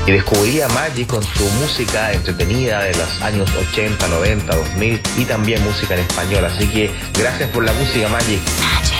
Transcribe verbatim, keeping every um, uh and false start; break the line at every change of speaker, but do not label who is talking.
Y descubrí a Magic con su música entretenida de los años ochenta, noventa, dos mil y también música en español. Así que gracias por la música, Magic.